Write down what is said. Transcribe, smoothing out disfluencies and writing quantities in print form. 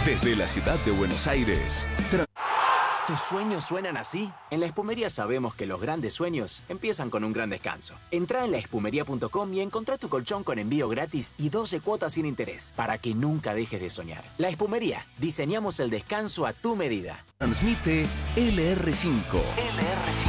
Desde la ciudad de Buenos Aires. ¿Tus sueños suenan así? En La Espumería sabemos que los grandes sueños empiezan con un gran descanso. Entrá en laespumería.com y encontrá tu colchón con envío gratis y 12 cuotas sin interés, para que nunca dejes de soñar. La Espumería, diseñamos el descanso a tu medida. Transmite LR5.